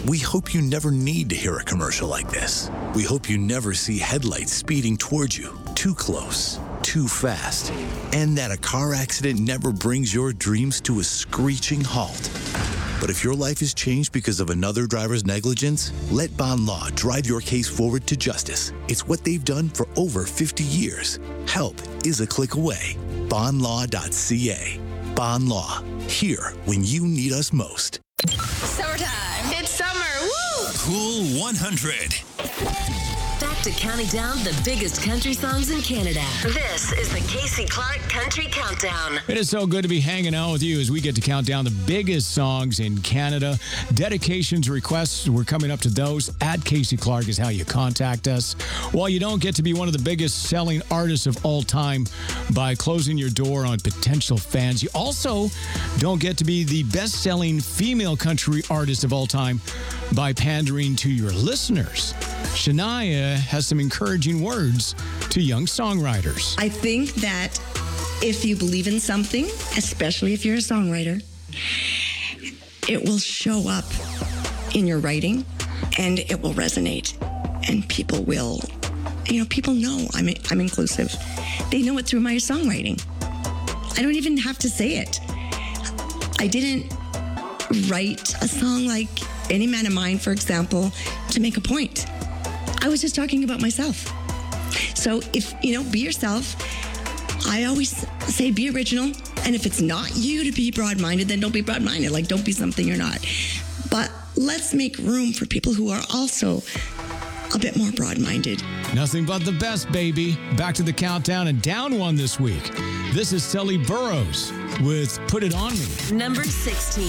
We hope you never need to hear a commercial like this. We hope you never see headlights speeding towards you, too close, too fast, and that a car accident never brings your dreams to a screeching halt. But if your life is changed because of another driver's negligence, let Bond Law drive your case forward to justice. It's what they've done for over 50 years. Help is a click away. Bondlaw.ca. Bond Law. Here when you need us most. Summertime. It's summer. Woo! Cool 100. Back to counting down the biggest country songs in Canada. This is the Casey Clark Country Countdown. It is so good to be hanging out with you as we get to count down the biggest songs in Canada. Dedications, requests, we're coming up to those. At Casey Clark is how you contact us. While you don't get to be one of the biggest selling artists of all time by closing your door on potential fans, you also don't get to be the best-selling female country artist of all time by pandering to your listeners. Shania has some encouraging words to young songwriters. I think that if you believe in something, especially if you're a songwriter, it will show up in your writing and it will resonate. And people will, people know I'm inclusive. They know it through my songwriting. I don't even have to say it. I didn't write a song like Any Man of Mine, for example, to make a point. I was just talking about myself. So if, be yourself. I always say be original. And if it's not you to be broad-minded, then don't be broad-minded. Like, don't be something you're not. But let's make room for people who are also a bit more broad-minded. Nothing but the best, baby. Back to the countdown and down one this week. This is Sally Burrows with Put It On Me. Number 16.